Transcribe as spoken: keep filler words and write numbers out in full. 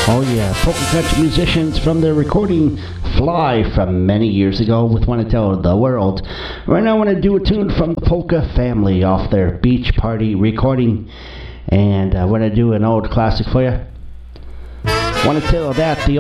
Oh yeah, polka country musicians from their recording Fly from many years ago with Wanna Tell the World. Right now I want to do a tune from the Polka Family off their Beach Party recording. And I want to do an old classic for you. Want to tell that the